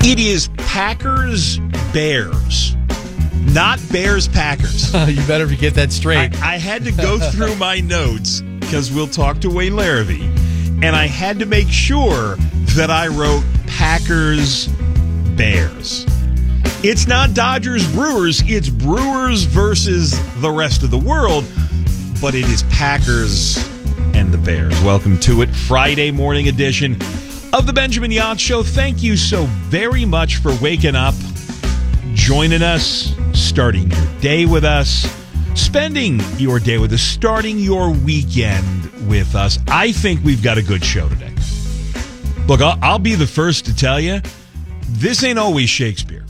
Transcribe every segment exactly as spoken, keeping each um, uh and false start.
It is Packers Bears, not Bears Packers. You better get that straight. I, I had to go through my notes because we'll talk to Wayne Larrivee, and I had to make sure that I wrote Packers Bears. It's not Dodgers Brewers, it's Brewers versus the rest of the world, but it is Packers and the Bears. Welcome to it, Friday morning edition of the Benjamin Yacht Show. Thank you so very much for waking up, joining us, starting your day with us, spending your day with us, starting your weekend with us. I think we've got a good show today. Look, I'll, I'll be the first to tell you, this ain't always Shakespeare.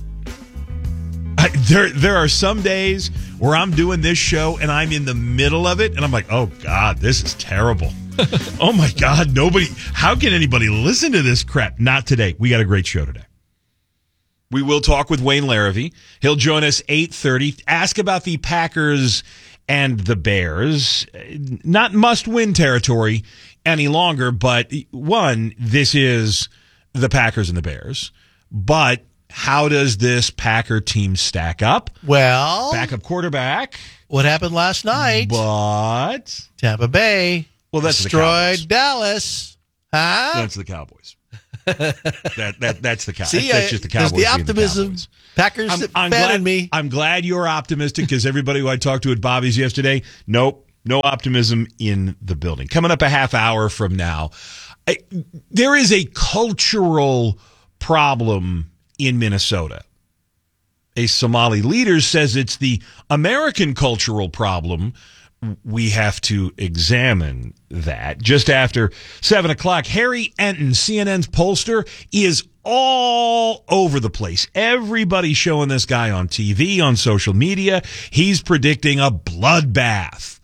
I, there, there are some days where I'm doing this show and I'm in the middle of it and I'm like, oh, God, this is terrible. Oh, my God, nobody, how can anybody listen to this crap? Not today. We got a great show today. We will talk with Wayne Larrivee. He'll join us eight thirty. Ask about the Packers and the Bears. Not must-win territory any longer, but one, this is the Packers and the Bears. But how does this Packer team stack up? Well, Backup quarterback. What happened last night? But Tampa Bay well, that's destroyed the Dallas. Huh? That's the Cowboys. that that that's the Cowboys. See, that's just the Cowboys. There's the optimism. The Cowboys. Packers I'm, I'm fan glad, in me. I'm glad you're optimistic because everybody who I talked to at Bobby's yesterday, nope, no optimism in the building. Coming up a half hour from now, I, there is a cultural problem in Minnesota. A Somali leader says it's the American cultural problem. We have to examine that. Just after seven o'clock, Harry Enton, C N N's pollster, is all over the place. Everybody's showing this guy on T V, on social media. He's predicting a bloodbath.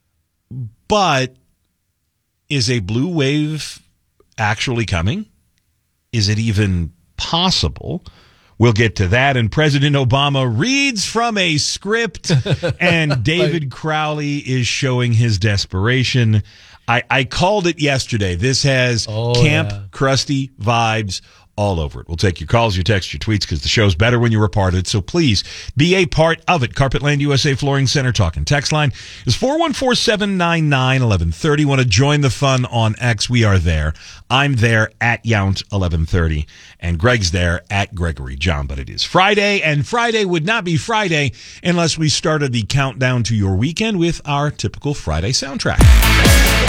But is a blue wave actually coming? Is it even possible? We'll get to that. And President Obama reads from a script, and David Crowley is showing his desperation. I, I called it yesterday. This has oh, Camp yeah. Krusty vibes all over it. We'll take your calls, your texts, your tweets, because the show's better when you're a part of it. So please be a part of it. Carpetland U S A Flooring Center talking. Text line is four one four, seven nine nine, one one three zero. Want to join the fun on X? We are there. I'm there at Yount eleven thirty, and Greg's there at Gregory John. But it is Friday, and Friday would not be Friday unless we started the countdown to your weekend with our typical Friday soundtrack.